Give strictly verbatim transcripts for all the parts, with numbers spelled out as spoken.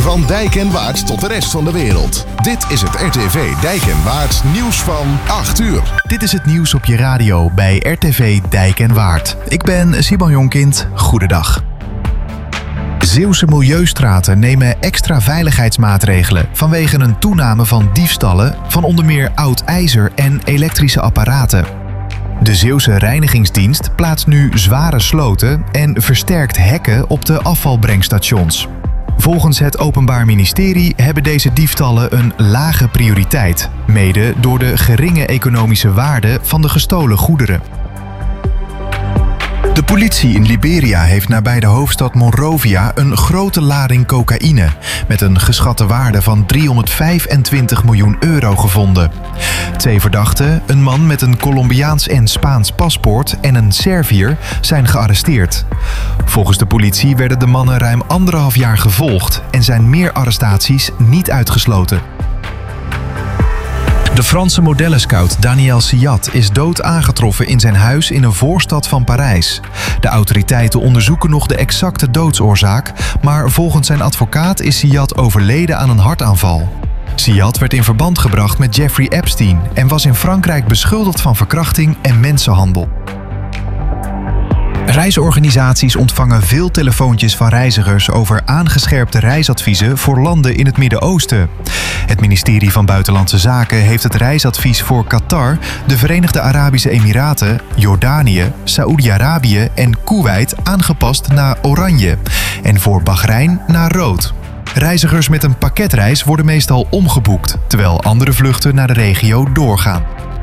Van Dijk en Waard tot de rest van de wereld. Dit is het R T V Dijk en Waard nieuws van acht uur. Dit is het nieuws op je radio bij R T V Dijk en Waard. Ik ben Simon Jonkind. Goedendag. Zeeuwse milieustraten nemen extra veiligheidsmaatregelen vanwege een toename van diefstallen van onder meer oud ijzer en elektrische apparaten. De Zeeuwse reinigingsdienst plaatst nu zware sloten en versterkt hekken op de afvalbrengstations. Volgens het Openbaar Ministerie hebben deze diefstallen een lage prioriteit, mede door de geringe economische waarde van de gestolen goederen. De politie in Liberia heeft nabij de hoofdstad Monrovia een grote lading cocaïne met een geschatte waarde van driehonderdvijfentwintig miljoen euro gevonden. Twee verdachten, een man met een Colombiaans en Spaans paspoort en een Serviër, zijn gearresteerd. Volgens de politie werden de mannen ruim anderhalf jaar gevolgd en zijn meer arrestaties niet uitgesloten. De Franse modellenscout Daniel Siat is dood aangetroffen in zijn huis in een voorstad van Parijs. De autoriteiten onderzoeken nog de exacte doodsoorzaak, maar volgens zijn advocaat is Siat overleden aan een hartaanval. Siat werd in verband gebracht met Jeffrey Epstein en was in Frankrijk beschuldigd van verkrachting en mensenhandel. Reisorganisaties ontvangen veel telefoontjes van reizigers over aangescherpte reisadviezen voor landen in het Midden-Oosten. Het ministerie van Buitenlandse Zaken heeft het reisadvies voor Qatar, de Verenigde Arabische Emiraten, Jordanië, Saoedi-Arabië en Koeweit aangepast naar oranje en voor Bahrein naar rood. Reizigers met een pakketreis worden meestal omgeboekt, terwijl andere vluchten naar de regio doorgaan.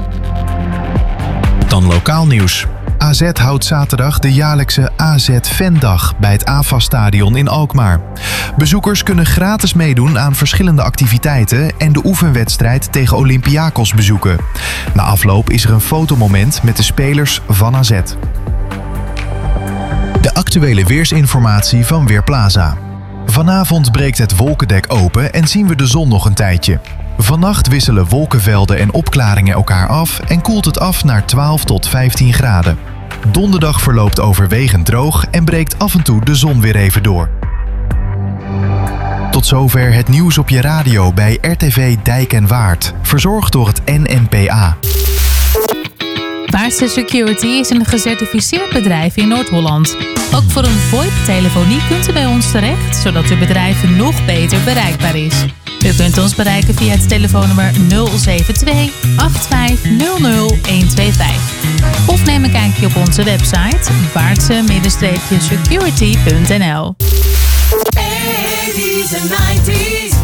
Dan lokaal nieuws. A Z houdt zaterdag de jaarlijkse A Z-Fandag bij het A F A S-stadion in Alkmaar. Bezoekers kunnen gratis meedoen aan verschillende activiteiten en de oefenwedstrijd tegen Olympiakos bezoeken. Na afloop is er een fotomoment met de spelers van A Z. De actuele weersinformatie van Weerplaza. Vanavond breekt het wolkendek open en zien we de zon nog een tijdje. Vannacht wisselen wolkenvelden en opklaringen elkaar af en koelt het af naar twaalf tot vijftien graden. Donderdag verloopt overwegend droog en breekt af en toe de zon weer even door. Tot zover het nieuws op je radio bij R T V Dijk en Waard, verzorgd door het N N P A. Waardse Security is een gecertificeerd bedrijf in Noord-Holland. Ook voor een VoIP-telefonie kunt u bij ons terecht, zodat uw bedrijf nog beter bereikbaar is. U kunt ons bereiken via het telefoonnummer nul zeven twee acht vijf nul nul een twee vijf. Of neem een kijkje op onze website waardse security punt n l. eighties and nineties